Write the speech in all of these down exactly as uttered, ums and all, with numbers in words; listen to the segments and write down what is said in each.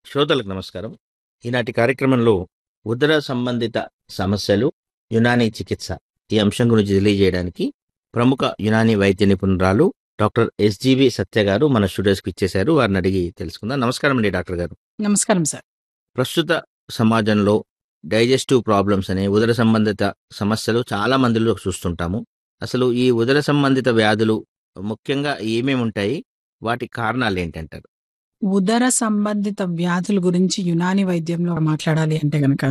శ్రోతలకు నమస్కారం. ఈనాటి కార్యక్రమంలో ఉదర సంబంధిత సమస్యలు, యునానీ చికిత్స ఈ అంశం గురించి తెలియజేయడానికి ప్రముఖ యునానీ వైద్య నిపుణురాలు డాక్టర్ ఎస్జీవి సత్య గారు మన స్టూడియోస్కి ఇచ్చేశారు. వారిని అడిగి తెలుసుకుందాం. నమస్కారం అండి డాక్టర్ గారు. నమస్కారం సార్. ప్రస్తుత సమాజంలో డైజెస్టివ్ ప్రాబ్లమ్స్ అనే ఉదర సంబంధిత సమస్యలు చాలా మందిలో చూస్తుంటాము. అసలు ఈ ఉదర సంబంధిత వ్యాధులు ముఖ్యంగా ఏమేమి ఉంటాయి, వాటి కారణాలు ఏంటంటారు? ఉదర సంబంధిత వ్యాధుల గురించి యునాని వైద్యంలో మాట్లాడాలి అంటే గనక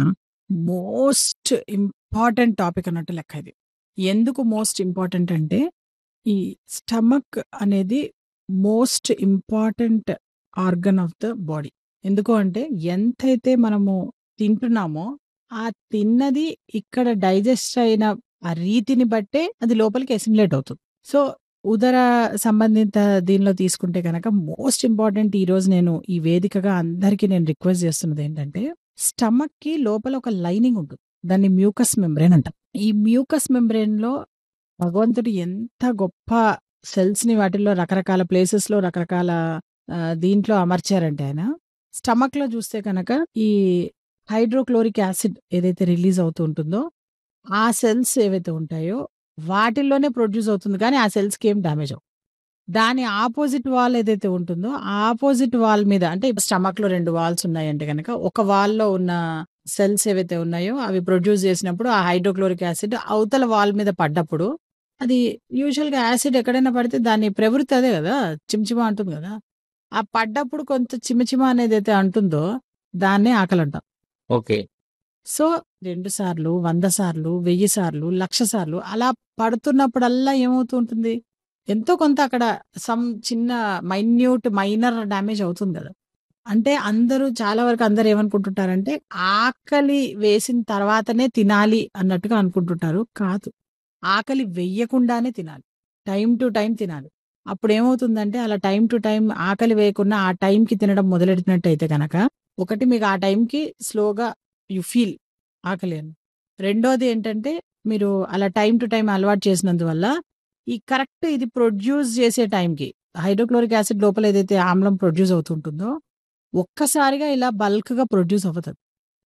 మోస్ట్ ఇంపార్టెంట్ టాపిక్ అన్నట్టు లెక్క ఇది. ఎందుకు మోస్ట్ ఇంపార్టెంట్ అంటే ఈ స్టమక్ అనేది most important organ of the body. ఎందుకు అంటే ఎంతైతే మనము తింటున్నామో ఆ తిన్నది ఇక్కడ డైజెస్ట్ అయిన ఆ రీతిని బట్టే అది లోపలికి అసిమిలేట్ అవుతుంది. సో ఉదర సంబంధిత దీనిలో తీసుకుంటే కనుక మోస్ట్ ఇంపార్టెంట్ ఈ రోజు నేను ఈ వేదికగా అందరికీ నేను రిక్వెస్ట్ చేస్తున్నది ఏంటంటే, స్టమక్ కి లోపల ఒక లైనింగ్ ఉంటుంది. దాన్ని మ్యూకస్ మెంబ్రేన్ అంటాం. ఈ మ్యూకస్ మెంబ్రేన్ లో భగవంతుడు ఎంత గొప్ప సెల్స్ ని వాటిల్లో రకరకాల ప్లేసెస్ లో రకరకాల ఆ, దీంట్లో అమర్చారంటే ఆయన స్టమక్ లో చూస్తే కనుక ఈ హైడ్రోక్లోరిక్ యాసిడ్ ఏదైతే రిలీజ్ అవుతూ ఉంటుందో ఆ సెల్స్ ఏవైతే ఉంటాయో వాటిల్లోనే ప్రొడ్యూస్ అవుతుంది, కానీ ఆ సెల్స్కి ఏం డ్యామేజ్ అవ్వదు. దాని ఆపోజిట్ వాల్ ఏదైతే ఉంటుందో ఆ ఆపోజిట్ వాల్ మీద, అంటే ఇప్పుడు స్టమక్ లో రెండు వాల్స్ ఉన్నాయంటే కనుక ఒక వాల్లో ఉన్న సెల్స్ ఏవైతే ఉన్నాయో అవి ప్రొడ్యూస్ చేసినప్పుడు ఆ హైడ్రోక్లోరిక్ యాసిడ్ అవతల వాల్ మీద పడ్డప్పుడు, అది యూజువల్ గా యాసిడ్ ఎక్కడైనా పడితే దాని ప్రవృత్తి అదే కదా, చిమ్చిమ అంటుంది కదా. ఆ పడ్డప్పుడు కొంత చిమచిమ అనేది అయితే అంటుందో దాన్నే ఆకలి అంటాం. ఓకే. సో రెండు సార్లు, వంద సార్లు, వెయ్యి సార్లు, లక్ష సార్లు అలా పడుతున్నప్పుడల్లా ఏమవుతూ ఉంటుంది, ఎంతో కొంత అక్కడ సమ్ చిన్న మైన్యూట్ మైనర్ డ్యామేజ్ అవుతుంది కదా. అంటే అందరూ చాలా వరకు అందరూ ఏమనుకుంటుంటారంటే ఆకలి వేసిన తర్వాతనే తినాలి అన్నట్టుగా అనుకుంటుంటారు. కాదు, ఆకలి వెయ్యకుండానే తినాలి, టైం టు టైం తినాలి. అప్పుడు ఏమవుతుందంటే అలా టైం టు టైం ఆకలి వేయకుండా ఆ టైంకి తినడం మొదలెట్టినట్టయితే కనుక ఒకటి మీకు ఆ టైంకి స్లోగా యు ఫీల్ ఆకలి అని. రెండోది ఏంటంటే మీరు అలా టైం టు టైం అలవాటు చేసినందువల్ల ఈ కరెక్ట్ ఇది ప్రొడ్యూస్ చేసే టైంకి హైడ్రోక్లోరిక్ యాసిడ్ లోపల ఏదైతే ఆమ్లం ప్రొడ్యూస్ అవుతుంటుందో ఒక్కసారిగా ఇలా బల్క్గా ప్రొడ్యూస్ అవుతుంది,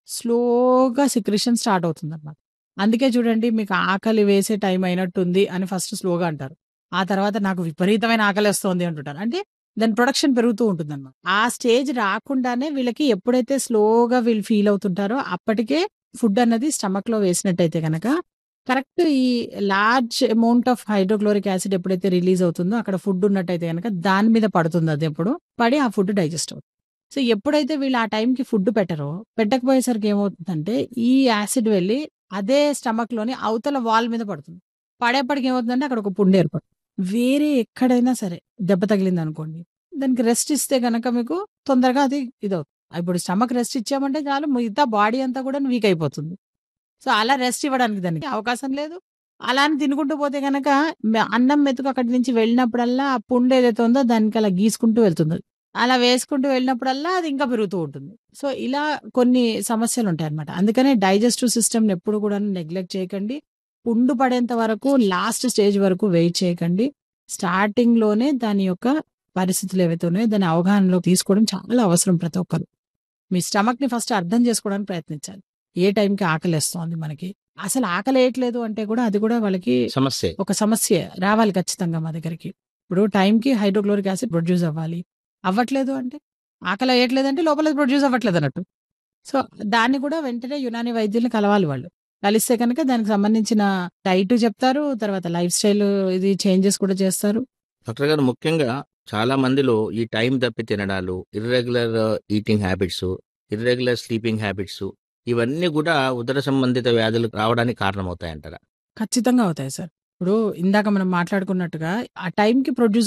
స్లోగా సిక్రిషన్ స్టార్ట్ అవుతుంది అన్నమాట. అందుకే చూడండి, మీకు ఆకలి వేసే టైం అయినట్టుంది అని ఫస్ట్ స్లోగా అంటారు, ఆ తర్వాత నాకు విపరీతమైన ఆకలి వస్తుంది అంటుంటారు. అంటే దాని ప్రొడక్షన్ పెరుగుతూ ఉంటుంది అనమాట. ఆ స్టేజ్ రాకుండానే వీళ్ళకి ఎప్పుడైతే స్లోగా వీళ్ళు ఫీల్ అవుతుంటారో అప్పటికే ఫుడ్ అన్నది స్టమక్ లో వేసినట్టయితే కనుక కరెక్ట్ ఈ large amount of hydrochloric acid ఎప్పుడైతే రిలీజ్ అవుతుందో అక్కడ ఫుడ్ ఉన్నట్టయితే కనుక దాని మీద పడుతుంది, అది ఎప్పుడు పడి ఆ ఫుడ్ డైజెస్ట్ అవుతుంది. సో ఎప్పుడైతే వీళ్ళు ఆ టైంకి ఫుడ్ పెట్టరో, పెట్టకపోయేసరికి ఏమవుతుందంటే ఈ యాసిడ్ వెళ్ళి అదే స్టమక్ లోని అవతల వాల్ మీద పడుతుంది. పడేపటికి ఏమవుతుందంటే అక్కడ ఒక పుండు ఏర్పడుతుంది. వేరే ఎక్కడైనా సరే దెబ్బ తగిలింది అనుకోండి, దానికి రెస్ట్ ఇస్తే గనక మీకు తొందరగా అది ఇదవుతుంది. ఇప్పుడు స్టమక్ రెస్ట్ ఇచ్చామంటే చాలు, మిగతా బాడీ అంతా కూడా వీక్ అయిపోతుంది. సో అలా రెస్ట్ ఇవ్వడానికి దానికి అవకాశం లేదు. అలా అని తినుకుంటూ పోతే గనక మ- అన్నం మెతుకు అక్కడి నుంచి వెళ్ళినప్పుడల్లా ఆ పుండు ఏదైతే ఉందో దానికి అలా గీసుకుంటూ వెళ్తుంది. అలా వేసుకుంటూ వెళ్ళినప్పుడల్లా అది ఇంకా పెరుగుతూ ఉంటుంది. సో ఇలా కొన్ని సమస్యలు ఉంటాయి అన్నమాట. అందుకనే డైజెస్టివ్ సిస్టమ్ ఎప్పుడు కూడా నెగ్లెక్ట్ చేయకండి. పుండు పడేంత వరకు లాస్ట్ స్టేజ్ వరకు వెయిట్ చేయకండి. స్టార్టింగ్ లోనే దాని యొక్క పరిస్థితులు ఏవైతే ఉన్నాయో దాని అవగాహనలో తీసుకోవడం చాలా అవసరం. ప్రతి ఒక్కరు మీ స్టమక్ ని ఫస్ట్ అర్థం చేసుకోవడానికి ప్రయత్నించాలి. ఏ టైంకి ఆకలి వేస్తోంది, మనకి అసలు ఆకలి వేయట్లేదు అంటే కూడా అది కూడా వాళ్ళకి సమస్య. ఒక సమస్య రావాలి ఖచ్చితంగా మా దగ్గరికి. ఇప్పుడు టైంకి హైడ్రోక్లోరిక్ యాసిడ్ ప్రొడ్యూస్ అవ్వాలి, అవ్వట్లేదు అంటే ఆకలి వేయట్లేదు అంటే లోపల ప్రొడ్యూస్ అవ్వట్లేదు అన్నట్టు. సో దాన్ని కూడా వెంటనే యునాని వైద్యుల్ని కలవాలి. వాళ్ళు కలిస్తే కనుక దానికి సంబంధించిన డైట్ చెప్తారు, తర్వాత లైఫ్ స్టైల్ ఇది చేంజెస్ కూడా చేస్తారు. డాక్టర్ గారు, ముఖ్యంగా చాలా మందిలో ఈ టైం తప్పి తినడాలు, irregular eating habits, irregular sleeping habits ఇవన్నీ కూడా ఉదర సంబంధిత వ్యాధులు రావడానికి కారణమవుతాయంటారా? ఖచ్చితంగా అవుతాయి సార్. ఇప్పుడు ఇందాక మనం మాట్లాడుకున్నట్టుగా ఆ టైంకి ప్రొడ్యూస్